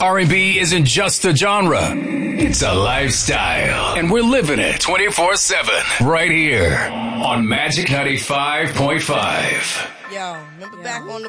R&B isn't just a genre. It's a lifestyle. And we're living it 24/7 right here on Magic 95.5. Yo, remember back on the